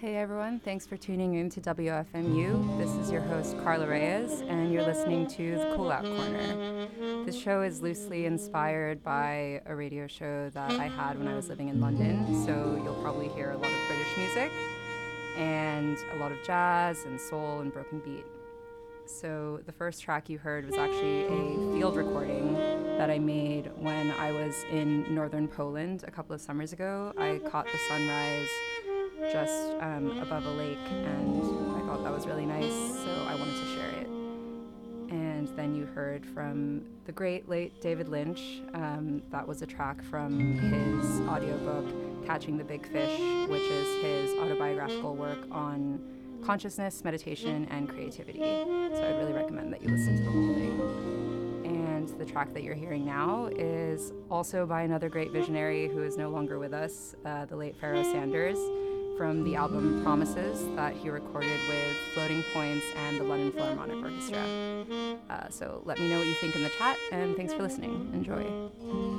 Hey everyone, thanks for tuning in to WFMU. This is your host Carla Reyes, and you're listening to The Cool Out Corner. This show is loosely inspired by a radio show that I had when I was living in London, so you'll probably hear a lot of British music and a lot of jazz and soul and broken beat. So the first track you heard was actually a field recording that I made when I was in northern Poland a couple of summers ago. I caught the sunrise just above a lake, and I thought that was really nice, so I wanted to share it. And then you heard from the great late David Lynch. That was a track from his audiobook, Catching the Big Fish, which is his autobiographical work on consciousness, meditation, and creativity. So I'd really recommend that you listen to the whole thing. And the track that you're hearing now is also by another great visionary who is no longer with us, the late Pharoah Sanders, from the album Promises that he recorded with Floating Points and the London Philharmonic Orchestra. So let me know what you think in the chat, and thanks for listening. Enjoy.